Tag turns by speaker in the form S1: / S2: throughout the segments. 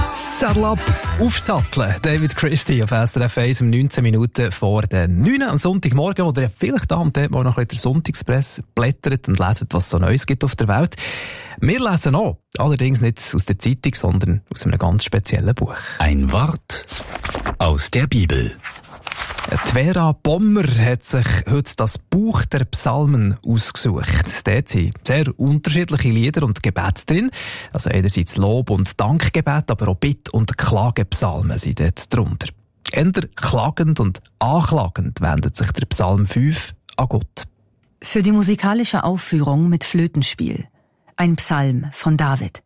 S1: Saddle up, aufsatteln. David Christie auf SRF 1 um 19 Minuten vor den 9 am Sonntagmorgen, wo ihr vielleicht da und dort mal noch ein bisschen der Sonntagspresse blättert und leset, was es so Neues gibt auf der Welt. Wir lesen auch, allerdings nicht aus der Zeitung, sondern aus einem ganz speziellen Buch.
S2: Ein Wort aus der Bibel.
S1: Die Vera Bommer hat sich heute das Buch der Psalmen ausgesucht. Dort sind sehr unterschiedliche Lieder und Gebete drin. Also einerseits Lob- und Dankgebet, aber auch Bitt- und Klagepsalmen sind dort drunter. Eher klagend und anklagend wendet sich der Psalm 5 an Gott.
S3: Für die musikalische Aufführung mit Flötenspiel. Ein Psalm von David.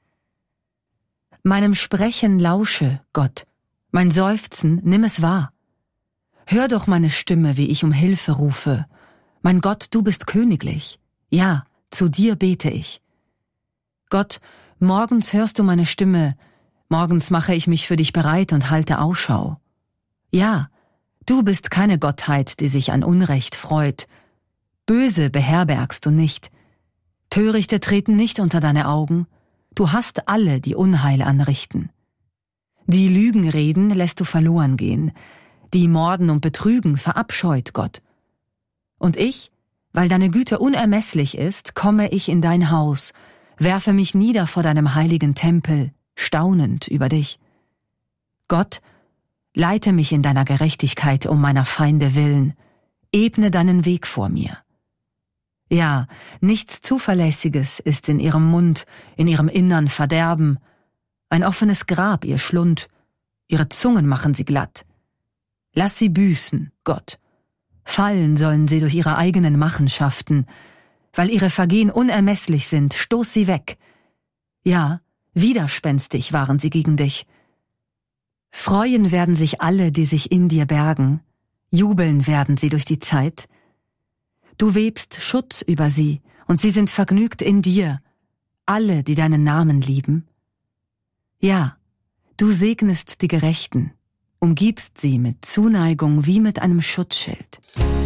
S3: Meinem Sprechen lausche, Gott. Mein Seufzen, nimm es wahr. Hör doch meine Stimme, wie ich um Hilfe rufe. Mein Gott, du bist königlich. Ja, zu dir bete ich. Gott, morgens hörst du meine Stimme. Morgens mache ich mich für dich bereit und halte Ausschau. Ja, du bist keine Gottheit, die sich an Unrecht freut. Böse beherbergst du nicht. Törichte treten nicht unter deine Augen. Du hast alle, die Unheil anrichten. Die Lügen reden lässt du verloren gehen. Die morden und betrügen verabscheut Gott. Und ich, weil deine Güte unermesslich ist, komme ich in dein Haus, werfe mich nieder vor deinem heiligen Tempel, staunend über dich. Gott, leite mich in deiner Gerechtigkeit um meiner Feinde willen, ebne deinen Weg vor mir. Ja, nichts Zuverlässiges ist in ihrem Mund, in ihrem Innern Verderben. Ein offenes Grab ihr Schlund, ihre Zungen machen sie glatt. Lass sie büßen, Gott. Fallen sollen sie durch ihre eigenen Machenschaften. Weil ihre Vergehen unermesslich sind, stoß sie weg. Ja, widerspenstig waren sie gegen dich. Freuen werden sich alle, die sich in dir bergen. Jubeln werden sie durch die Zeit. Du webst Schutz über sie, und sie sind vergnügt in dir. Alle, die deinen Namen lieben. Ja, du segnest die Gerechten. Umgibst sie mit Zuneigung wie mit einem Schutzschild.